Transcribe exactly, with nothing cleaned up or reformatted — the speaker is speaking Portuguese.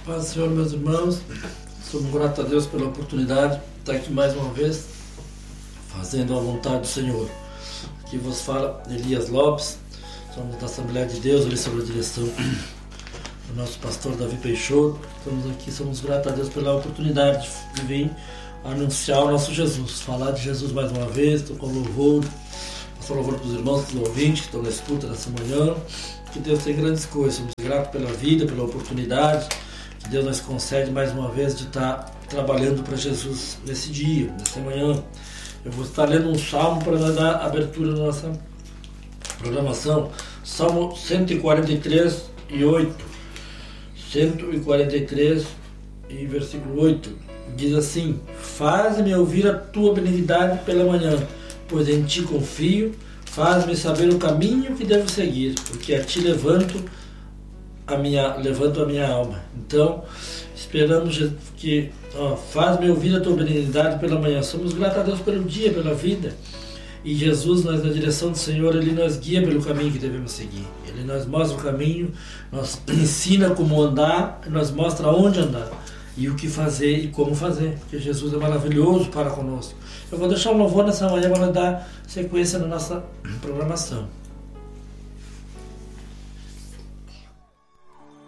Paz do Senhor, meus irmãos, somos gratos a Deus pela oportunidade de estar aqui mais uma vez, fazendo a vontade do Senhor. Aqui vos fala Elias Lopes, somos da Assembleia de Deus, ali sob a direção do nosso pastor Davi Peixoto. Estamos aqui, somos gratos a Deus pela oportunidade de vir anunciar o nosso Jesus, falar de Jesus mais uma vez. Estou com louvor, passar louvor para os irmãos, para os ouvintes que estão na escuta nessa manhã. Que Deus tem grandes coisas, somos gratos pela vida, pela oportunidade que Deus nos concede mais uma vez de estar trabalhando para Jesus nesse dia, nessa manhã. Eu vou estar lendo um salmo para dar abertura na nossa programação. Salmo cento e quarenta e três e oito. cento e quarenta e três e versículo oito. Diz assim: faz-me ouvir a tua benignidade pela manhã, pois em ti confio. Faz-me saber o caminho que devo seguir, porque a ti levanto a minha, levanto a minha alma. Então, esperamos que ó, faz-me ouvir a tua benignidade pela manhã. Somos gratos a Deus pelo dia, pela vida. E Jesus, nós, na direção do Senhor, Ele nos guia pelo caminho que devemos seguir. Ele nos mostra o caminho, nos ensina como andar, nos mostra onde andar e o que fazer e como fazer, porque Jesus é maravilhoso para conosco. Eu vou deixar um louvor nessa manhã para dar sequência na nossa programação.